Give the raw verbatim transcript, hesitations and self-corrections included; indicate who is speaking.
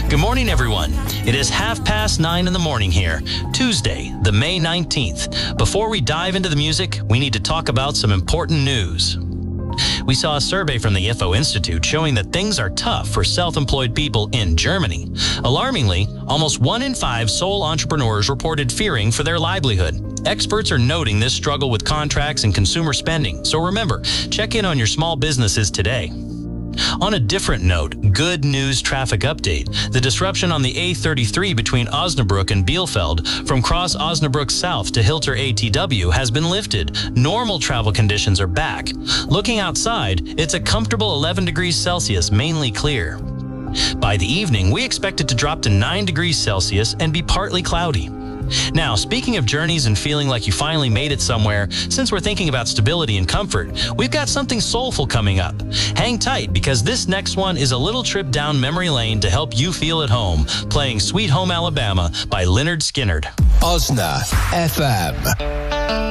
Speaker 1: Good morning, everyone. It is half past nine in the morning here, Tuesday, the May nineteenth. Before we dive into the music, we need to talk about some important news. We saw a survey from the I F O Institute showing that things are tough for self-employed people in Germany. Alarmingly, almost one in five sole entrepreneurs reported fearing for their livelihood. Experts are noting this struggle with contracts and consumer spending, so remember, check in on your small businesses today. On a different note, good news traffic update. The disruption on the A thirty-three between Osnabrück and Bielefeld from Cross Osnabrück South to Hilter A T W has been lifted. Normal travel conditions are back. Looking outside, it's a comfortable eleven degrees Celsius, mainly clear. By the evening, we expect it to drop to nine degrees Celsius and be partly cloudy. Now, speaking of journeys and feeling like you finally made it somewhere, since we're thinking about stability and comfort, we've got something soulful coming up. Hang tight, because this next one is a little trip down memory lane to help you feel at home, playing Sweet Home Alabama by Lynyrd Skynyrd.
Speaker 2: Osna F M.